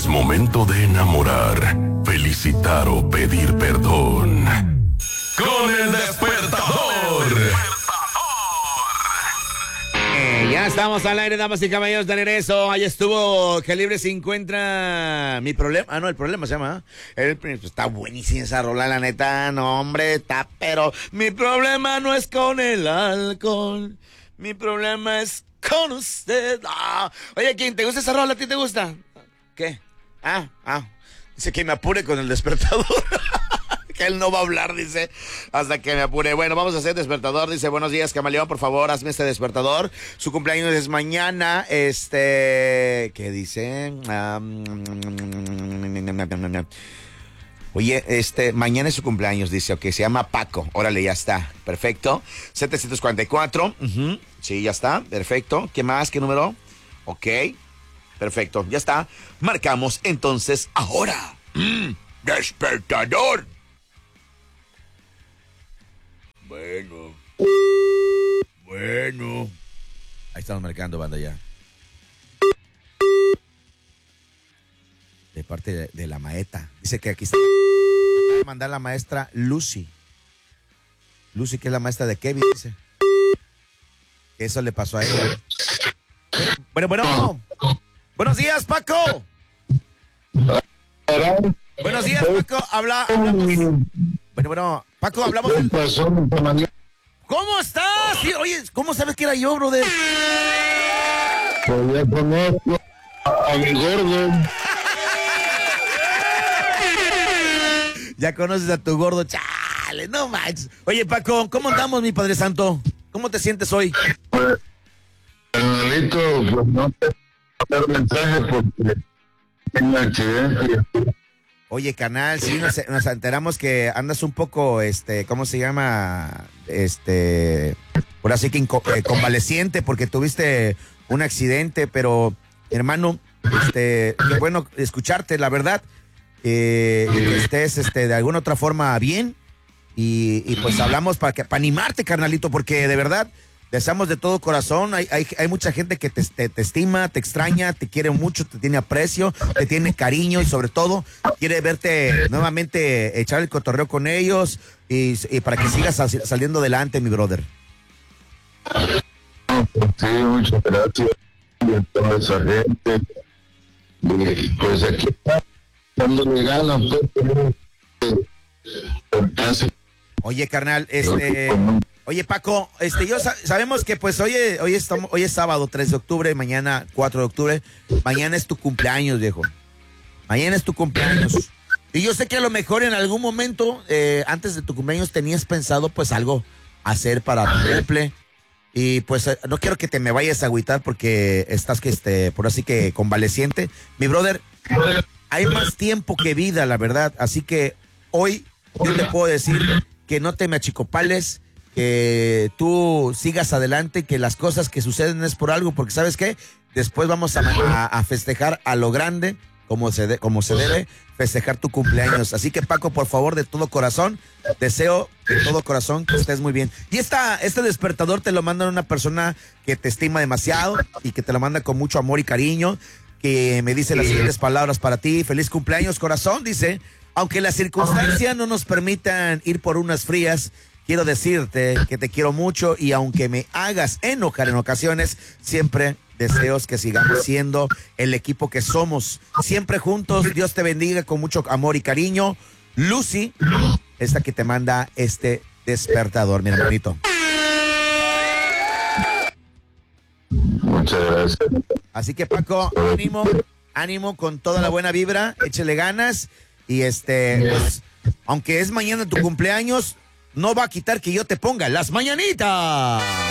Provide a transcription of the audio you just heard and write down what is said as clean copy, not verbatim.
momento de enamorar, felicitar o pedir perdón. ¡Con el despertador! Ya estamos al aire, damas y caballeros, de regreso. Ahí estuvo Calibre 50. Mi problema, no, el problema se llama. Pues, está buenísima esa rola, la neta. No, hombre, está, pero mi problema no es con el alcohol. Mi problema es con usted. Oye, ¿quién te gusta esa rola? ¿A ti te gusta? ¿Qué? Dice que me apure con el despertador. Que él no va a hablar, dice, hasta que me apure. Bueno, vamos a hacer despertador. Dice, buenos días, Camaleón, por favor, hazme este despertador. Su cumpleaños es mañana, ¿qué dice? Oye, mañana es su cumpleaños, dice, ok, se llama Paco. Órale, ya está, perfecto. 744, sí, ya está, perfecto. ¿Qué más? ¿Qué número? Ok, perfecto, ya está. Marcamos entonces ahora. Despertador. Bueno. Ahí estamos marcando, banda, ya. De parte de la maeta. Dice que aquí está. Va a mandar la maestra Lucy. Lucy, que es la maestra de Kevin, dice. Que eso le pasó a ella. Bueno. Buenos días, Paco. Buenos días, Paco. Hablamos. Bueno, Paco, hablamos. ¿Cómo estás? Sí, oye, ¿cómo sabes que era yo, brother? Pues ya conozco a mi gordo. Ya conoces a tu gordo, chale, no manches. Oye, Paco, ¿cómo andamos, mi Padre Santo? ¿Cómo te sientes hoy? Pues, carnalito, pues no te voy a dar mensaje porque tengo un accidente. Oye, canal, sí, nos enteramos que andas un poco, ¿cómo se llama? Por así que convaleciente porque tuviste un accidente, pero, hermano, qué bueno escucharte, la verdad, que estés, de alguna otra forma bien, y pues hablamos para animarte, carnalito, porque de verdad, deseamos de todo corazón. Hay mucha gente que te estima, te extraña, te quiere mucho, te tiene aprecio, te tiene cariño y sobre todo quiere verte nuevamente echar el cotorreo con ellos y para que sigas saliendo adelante, mi brother. Sí, muchas gracias a toda esa gente. Y pues aquí está, dándole ganas. Oye, carnal, Oye, Paco, sabemos que pues hoy es sábado 3 de octubre, mañana 4 de octubre, mañana es tu cumpleaños, viejo. Mañana es tu cumpleaños. Y yo sé que a lo mejor en algún momento, antes de tu cumpleaños, tenías pensado pues algo hacer para tu cumple. Y pues no quiero que te me vayas a agüitar porque estás por así que convaleciente. Mi brother, hay más tiempo que vida, la verdad. Así que hoy yo te puedo decir que no te me achicopales, que tú sigas adelante, que las cosas que suceden es por algo, porque ¿sabes qué? Después vamos a festejar a lo grande, como se debe festejar tu cumpleaños. Así que, Paco, por favor, de todo corazón, deseo de todo corazón que estés muy bien. Y este despertador te lo manda una persona que te estima demasiado y que te lo manda con mucho amor y cariño, que me dice las siguientes palabras para ti. Feliz cumpleaños, corazón, dice. Aunque las circunstancias no nos permitan ir por unas frías, quiero decirte que te quiero mucho y aunque me hagas enojar en ocasiones, siempre deseo que sigamos siendo el equipo que somos. Siempre juntos, Dios te bendiga con mucho amor y cariño. Lucy, esta que te manda este despertador, mi hermanito. Muchas gracias. Así que, Paco, ánimo con toda la buena vibra, échele ganas y pues, aunque es mañana tu cumpleaños, no va a quitar que yo te ponga las mañanitas.